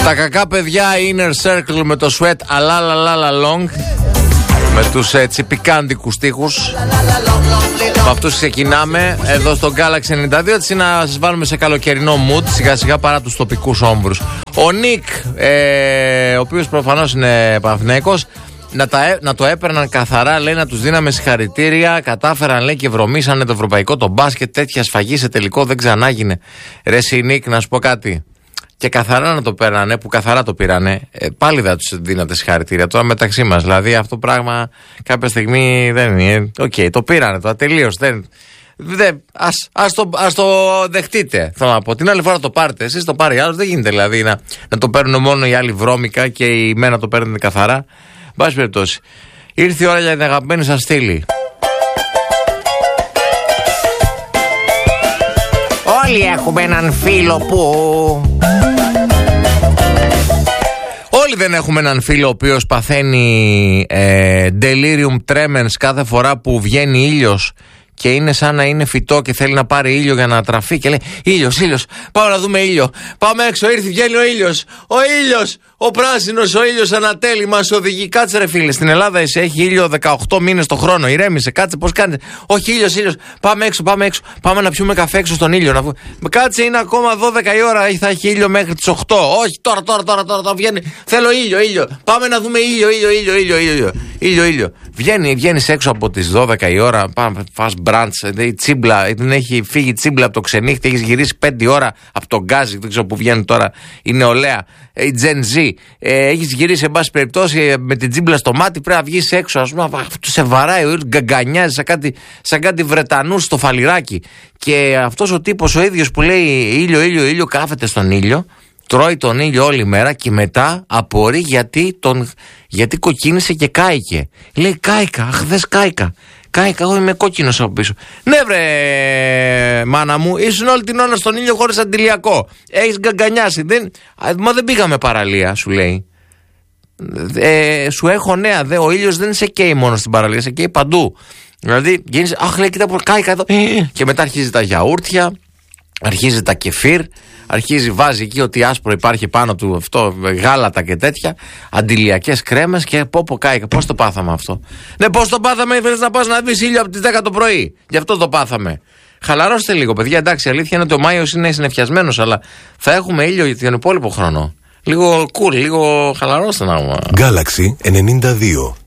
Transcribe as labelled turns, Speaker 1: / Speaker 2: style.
Speaker 1: Τα κακά παιδιά Inner Circle με το Sweat Αλάλαλάλα Long, με τους τσιπικάντικους στίχους. Με αυτούς ξεκινάμε εδώ στο Galaxy 92. Έτσι να σας βάλουμε σε καλοκαιρινό mood σιγά σιγά παρά τους τοπικούς όμβρους. Ο Νίκ, ο οποίος προφανώς είναι Παναθηναϊκός, να το έπαιρναν καθαρά, λέει, να τους δίναμε συγχαρητήρια. Κατάφεραν, λέει, και βρωμίσανε το ευρωπαϊκό το μπάσκετ. Τέτοια σφαγή σε τελικό δεν ξανάγινε. Ρε εσύ Νίκ, να σου πω κάτι. Και καθαρά να το παίρνανε, που καθαρά το πήρανε, πάλι δεν τους δίνατε συγχαρητήρια. Τώρα μεταξύ μας, δηλαδή αυτό πράγμα κάποια στιγμή δεν είναι. Οκ, το πήρανε, το ατελείως. Ας το δεχτείτε. Θέλω να πω. Την άλλη φορά το πάρετε. Εσείς το πάρει άλλος. Δεν γίνεται δηλαδή να το παίρνουν μόνο οι άλλοι βρώμικα και οι μένα το παίρνουν καθαρά. Μπας περιπτώσει. Ήρθε η ώρα για την αγαπημένη σας στήλη. Όλοι έχουμε έναν φίλο που... Όλοι δεν έχουμε έναν φίλο ο οποίος παθαίνει delirium tremens κάθε φορά που βγαίνει ήλιος και είναι σαν να είναι φυτό και θέλει να πάρει ήλιο για να τραφεί και λέει ήλιος, πάμε να δούμε ήλιο, πάμε έξω, βγαίνει ο ήλιος, ο πράσινος ο ήλιος ανατέλει, μας οδηγεί. Κάτσε ρε φίλε, στην Ελλάδα εσύ έχει ήλιο 18 μήνες το χρόνο, ηρέμησε, κάτσε πώς κάνεις. Όχι ήλιος, πάμε έξω, πάμε να πιούμε καφέ έξω στον ήλιο. Κάτσε, είναι ακόμα 12 η ώρα, θα έχει ήλιο μέχρι τις 8. Όχι, τώρα βγαίνει, θέλω ήλιο, πάμε να δούμε ήλιο. Βγαίνεις έξω από τις 12 η ώρα, φας μπραντς, η τσίμπλα, δεν έχει φύγει τσίμπλα από το ξενύχτη, έχεις γυρίσει 5 ώρα από τον γκάζι, δεν ξέρω που βγαίνει τώρα η νεολαία, η Gen Z, έχεις γυρίσει εν πάση περιπτώσει με την τσίμπλα στο μάτι, πρέπει να βγεις έξω, ας πούμε, σε βαράει ο ήλιος, γκαγκανιάζει σαν κάτι Βρετανούς στο φαλιράκι. Και αυτός ο τύπος ο ίδιος που λέει ήλιο, κάθεται στον ήλιο, τρώει τον ήλιο όλη μέρα και μετά απορεί γιατί κοκκίνησε και κάηκε. Λέει κάηκα, δες κάηκα, εγώ είμαι κόκκινος από πίσω. Ναι βρε μάνα μου, ήσουν όλη την ώρα στον ήλιο χωρίς αντιλιακό. Έχεις γκαγκανιάσει. Μα δεν πήγαμε παραλία, σου λέει. Σου έχω νέα, ο ήλιος δεν σε καίει μόνο στην παραλία, σε καίει παντού. Δηλαδή γίνεις, λέει κοίτα που κάηκα εδώ. Και μετά αρχίζει τα γιαούρτια, αρχίζει τα κεφίρ, βάζει εκεί ότι άσπρο υπάρχει πάνω του αυτό, γάλατα και τέτοια, αντιλιακές κρέμες και πω κάηκα. Πώς το πάθαμε αυτό? Ναι, πώς το πάθαμε? Ήθελες να πας να δεις ήλιο από τις 10 το πρωί. Γι' αυτό το πάθαμε. Χαλαρώστε λίγο, παιδιά. Εντάξει, αλήθεια είναι ότι ο Μάιος είναι συννεφιασμένος, αλλά θα έχουμε ήλιο για τον υπόλοιπο χρόνο. Λίγο cool, λίγο χαλαρώστε να.
Speaker 2: Galaxy 92.